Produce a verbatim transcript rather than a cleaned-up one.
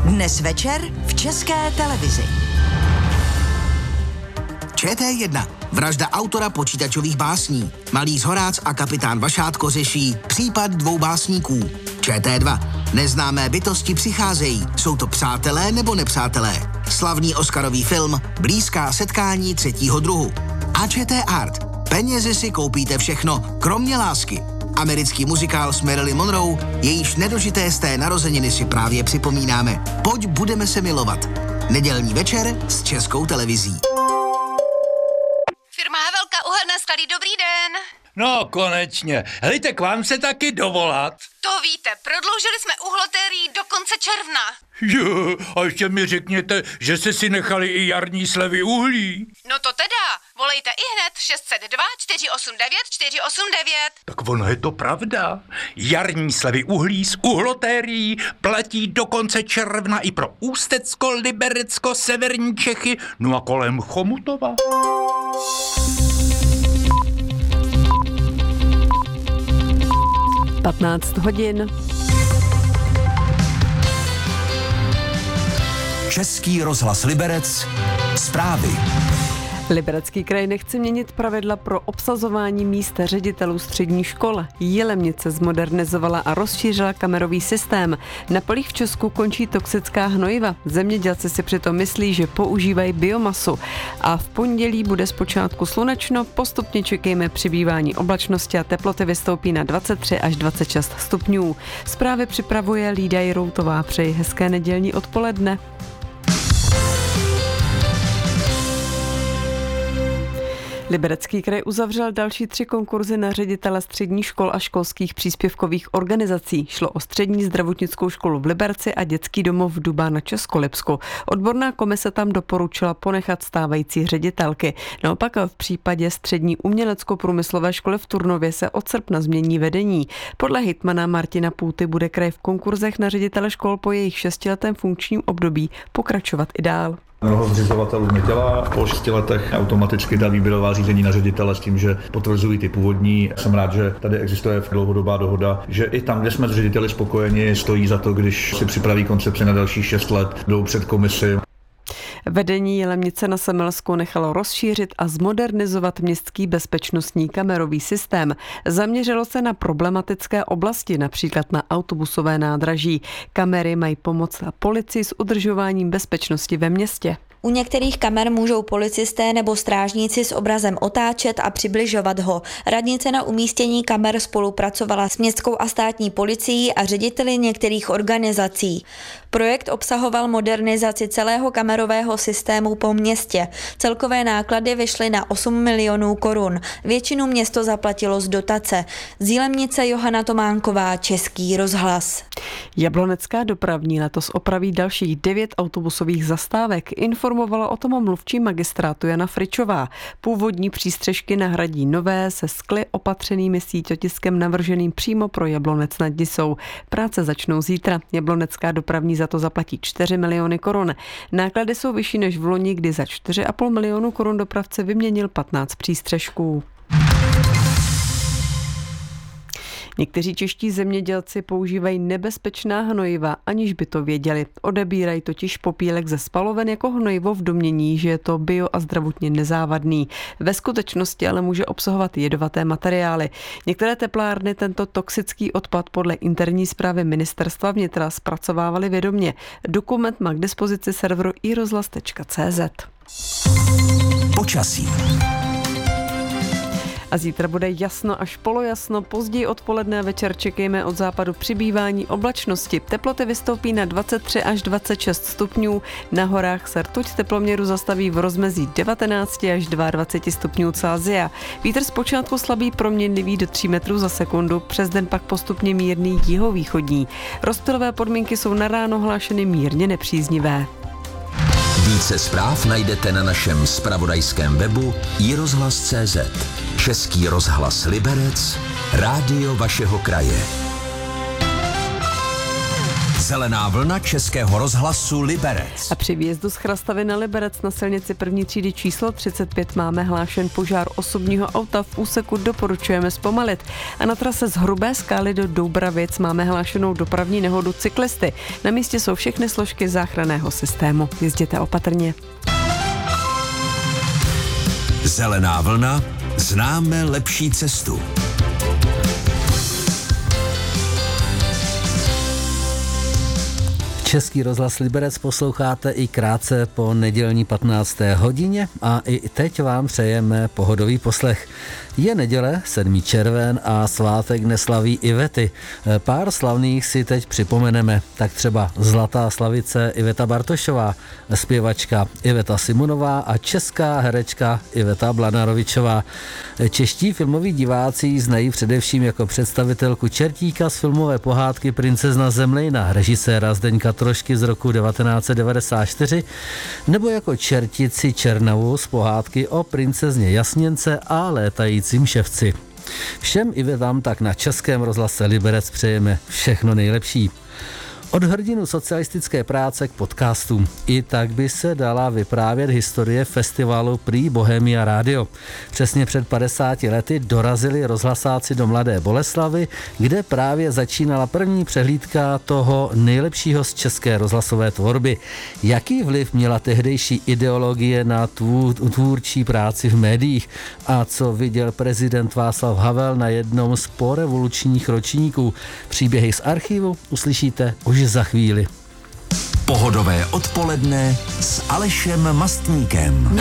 Dnes večer v České televizi. Č T jedna. Vražda autora počítačových básní. Malý Zhorác a kapitán Vašátko řeší případ dvou básníků. Č T dva. Neznámé bytosti přicházejí. Jsou to přátelé nebo nepřátelé? Slavný oscarový film Blízká setkání třetího druhu. A Č T Art. Penězi si koupíte všechno, kromě lásky. Americký muzikál s Marilyn Monroe, jejíž nedožité z té narozeniny si právě připomínáme. Pojď, budeme se milovat. Nedělní večer s Českou televizí. Firma Havelka, uhelné sklady, dobrý den. No, konečně. Helejte, k vám se taky dovolat. To víte, prodloužili jsme uhlotérii do konce června. Jo, a ještě mi řekněte, že jste si nechali i jarní slevy uhlí. No to teda, volejte i hned šest set dva, čtyři osm devět, čtyři osm devět. Tak ono je to pravda. Jarní slevy uhlí s uhlotérií platí do konce června i pro Ústecko, Liberecko, severní Čechy, no a kolem Chomutova. patnáct hodin. Český rozhlas Liberec. Zprávy. Liberecký kraj nechce měnit pravidla pro obsazování míst ředitelů střední škol. Jilemnice zmodernizovala a rozšířila kamerový systém. Na polích v Česku končí toxická hnojiva. Zemědělci si přitom myslí, že používají biomasu. A v pondělí bude zpočátku slunečno, postupně čekejme přibývání oblačnosti a teploty vystoupí na dvacet tři až dvacet šest stupňů. Zprávy připravuje Lída Jiroutová. Přeji hezké nedělní odpoledne. Liberecký kraj uzavřel další tři konkurzy na ředitele středních škol a školských příspěvkových organizací. Šlo o střední zdravotnickou školu v Liberci a dětský domov Duba na Českolipsku. Odborná komise tam doporučila ponechat stávající ředitelky. Naopak v případě střední umělecko-průmyslové školy v Turnově se od srpna změní vedení. Podle hejtmana Martina Půty bude kraj v konkurzech na ředitele škol po jejich šestiletém funkčním období pokračovat i dál. Mnoho zřizovatelů nedělá, po šesti letech automaticky dá výběrová řízení na ředitele s tím, že potvrzují ty původní. Jsem rád, že tady existuje dlouhodobá dohoda, že i tam, kde jsme s řediteli spokojeni, stojí za to, když si připraví koncepci na dalších šest let, jdou před komisi. Vedení Jilemnice na Semelsku nechalo rozšířit a zmodernizovat městský bezpečnostní kamerový systém. Zaměřilo se na problematické oblasti, například na autobusové nádraží. Kamery mají pomoct policii s udržováním bezpečnosti ve městě. U některých kamer můžou policisté nebo strážníci s obrazem otáčet a přibližovat ho. Radnice na umístění kamer spolupracovala s městskou a státní policií a řediteli některých organizací. Projekt obsahoval modernizaci celého kamerového systému po městě. Celkové náklady vyšly na osm milionů korun. Většinu město zaplatilo z dotace. Z Jilemnice Johana Tománková, Český rozhlas. Jablonecká dopravní letos opraví dalších devět autobusových zastávek. Informovala o tom mluvčí magistrátu Jana Fričová. Původní přístřežky nahradí nové se skly opatřenými síťotiskem navrženým přímo pro Jablonec nad Nisou. Práce začnou zítra. Jablonecká dopravní za to zaplatí čtyři miliony korun. Náklady jsou vyšší než v loni, kdy za čtyři a půl milionu korun dopravce vyměnil patnáct přístřežků. Někteří čeští zemědělci používají nebezpečná hnojiva, aniž by to věděli. Odebírají totiž popílek ze spaloven jako hnojivo v domnění, že je to bio a zdravotně nezávadný. Ve skutečnosti ale může obsahovat jedovaté materiály. Některé teplárny tento toxický odpad podle interní zprávy ministerstva vnitra zpracovávaly vědomě. Dokument má k dispozici serveru i rozhlas tečka cé zet. Počasí. A zítra bude jasno až polojasno, později odpoledne a večer čekejme od západu přibývání oblačnosti. Teploty vystoupí na dvacet tři až dvacet šest stupňů, na horách se rtuť teploměru zastaví v rozmezí devatenáct až dvacet dva stupňů Celsia. Vítr zpočátku slabý proměnlivý do tří metrů za sekundu, přes den pak postupně mírný jihovýchodní. Rozptylové podmínky jsou na ráno hlášeny mírně nepříznivé. Více zpráv najdete na našem zpravodajském webu i rozhlas tečka cé zet. Český rozhlas Liberec, rádio vašeho kraje. Zelená vlna Českého rozhlasu Liberec. A při výjezdu z Chrastavy na Liberec na silnici první třídy číslo třicet pět máme hlášen požár osobního auta. V úseku doporučujeme zpomalit. A na trase z Hrubé Skály do Doubravic máme hlášenou dopravní nehodu cyklisty. Na místě jsou všechny složky záchranného systému. Jezděte opatrně. Zelená vlna, známe lepší cestu. Český rozhlas Liberec posloucháte i krátce po nedělní patnácté hodině a i teď vám přejeme pohodový poslech. Je neděle, sedmý červen a svátek neslaví Ivety. Pár slavných si teď připomeneme, tak třeba zlatá slavice Iveta Bartošová, zpěvačka Iveta Simonová a česká herečka Iveta Blanarovičová. Čeští filmoví diváci ji znají především jako představitelku Čertíka z filmové pohádky Princezna Zemlejna režiséra Zdeňka Trošky z roku devatenáct set devadesát čtyři, nebo jako čertici Černavu z pohádky o princezně Jasněnce a létajícím ševci. Všem Ivetám tak na Českém rozhlase Liberec přejeme všechno nejlepší. Od hrdinu socialistické práce k podcastům. I tak by se dala vyprávět historie festivalu Prý Bohemia Radio. Přesně před padesáti lety dorazili rozhlasáci do Mladé Boleslavi, kde právě začínala první přehlídka toho nejlepšího z české rozhlasové tvorby. Jaký vliv měla tehdejší ideologie na tvůrčí práci v médiích a co viděl prezident Václav Havel na jednom z porevolučních ročníků? Příběhy z archivu uslyšíte už za chvíli. Pohodové odpoledne s Alešem Mastníkem.